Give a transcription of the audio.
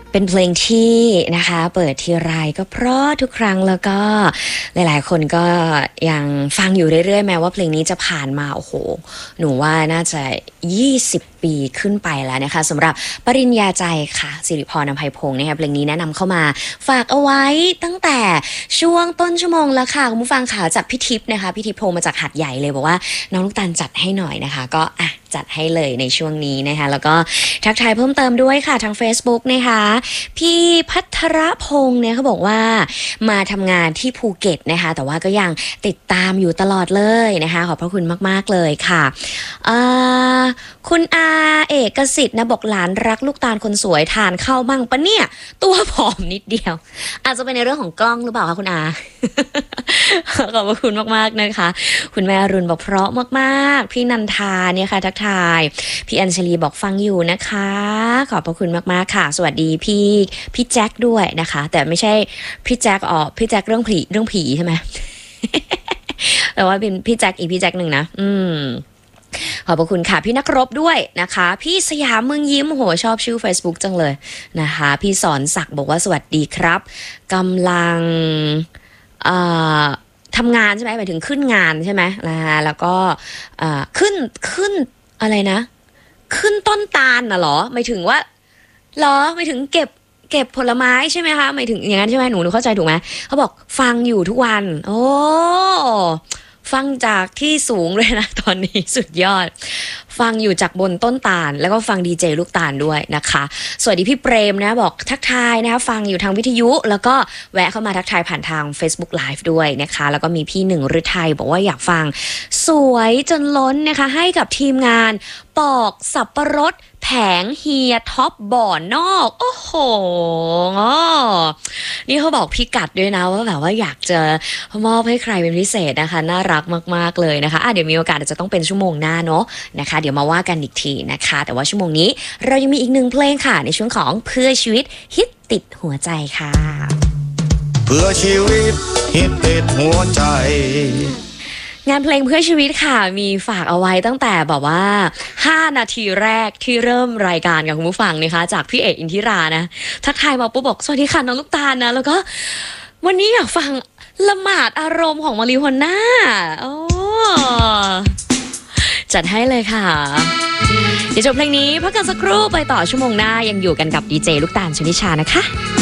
เป็นเพลงที่นะคะเปิดทีไรก็เพราะทุกครั้งแล้วก็หลายๆคนก็ยังฟังอยู่เรื่อยๆแม้ว่าเพลงนี้จะผ่านมาโอ้โหหนูว่าน่าจะ20 ปีขึ้นไปแล้วนะคะสำหรับปริญญาใจค่ะสิริพร อำไพพงศ์นะคะเพลงนี้แนะนำเข้ามาฝากเอาไว้ตั้งแต่ช่วงต้นชั่วโมงแล้วค่ะคุณผู้ฟังค่ะจากพี่ทิพย์นะคะพี่ทิพย์โทรมาจากหาดใหญ่เลยบอกว่าน้องลูกตาลจัดให้หน่อยนะคะก็จัดให้เลยในช่วงนี้นะคะแล้วก็ทักทายเพิ่มเติมด้วยค่ะทาง Facebook นะคะพี่พัทรพงศ์เนี่ยเขาบอกว่ามาทำงานที่ภูเก็ตนะคะแต่ว่าก็ยังติดตามอยู่ตลอดเลยนะคะขอบพระคุณมากๆเลยค่ะคุณอาเอกสิทธิ์นะบอกหลานรักลูกตาลคนสวยทานข้าวมั่งปะเนี่ยตัวผอมนิดเดียวอาจจะเป็นในเรื่องของกล้องหรือเปล่าคะคุณอา ขอบคุณมากๆนะคะคุณแม่อรุณบอกเพราะมากๆพี่นันทาเนี่ยค่ะทักทายพี่อัญชลีบอกฟังอยู่นะคะขอบพระคุณมากๆค่ะสวัสดีพี่แจ็คด้วยนะคะแต่ไม่ใช่พี่แจ็คพี่แจ็คเรื่องผีใช่ไหม แต่ว่าเป็นพี่แจ็คอีกพี่แจ็คหนึ่งนะขอบพระคุณค่ะพี่นักรบด้วยนะคะพี่สยามเมืองยิ้มโหชอบชื่อ Facebook จังเลยนะคะพี่สอนศักดิ์บอกว่าสวัสดีครับกำลังทำงานใช่ไหมหมายถึงขึ้นงานใช่ไหมนะคะแล้วก็ขึ้นอะไรนะขึ้นต้นตาลน่ะเหรอหมายถึงว่าเหรอหมายถึงเก็บผลไม้ใช่ไหมคะหมายถึงอย่างนั้นใช่ไหมหนูเข้าใจถูกไหมเขาบอกฟังอยู่ทุกวันโอ้ฟังจากที่สูงเลยนะตอนนี้สุดยอดฟังอยู่จากบนต้นตาลแล้วก็ฟังดีเจลูกตาลด้วยนะคะสวัสดีพี่เปรมนะบอกทักทายนะคะฟังอยู่ทางวิทยุแล้วก็แวะเข้ามาทักทายผ่านทาง Facebook Live ด้วยนะคะแล้วก็มีพี่หนึ่งฤทัยบอกว่าอยากฟังสวยจนล้นนะคะให้กับทีมงานปอกสับปะรดแผงเฮียท็อปบ่อนอกโอ้โหนี่เขาบอกพี่กัดด้วยนะว่าแบบว่าอยากจะมอบให้ใครเป็นพิเศษนะคะน่ารักมากๆเลยนะคะเดี๋ยวมีโอกาสอาจจะต้องเป็นชั่วโมงหน้าเนาะนะคะเดี๋ยวมาว่ากันอีกทีนะคะแต่ว่าชั่วโมงนี้เรายังมีอีกหนึ่งเพลงค่ะในช่วงของเพื่อชีวิตฮิตติดหัวใจค่ะเพื่อชีวิตฮิตติดหัวใจงานเพลงเพื่อชีวิตค่ะมีฝากเอาไว้ตั้งแต่แบบว่า5 นาทีแรกที่เริ่มรายการกับคุณผู้ฟังนะคะจากพี่เอกอินทิรานะทักทายมาปุ๊บบอกสวัสดีค่ะน้องลูกตาลนะแล้วก็วันนี้อยากฟังละหมาดอารมณ์ของมาริโฮน่าโอ้จัดให้เลยค่ะเดี๋ยวจบเพลงนี้พักกันสักครู่ไปต่อชั่วโมงหน้ายังอยู่กันกับดีเจลูกตาลชนิชานะคะ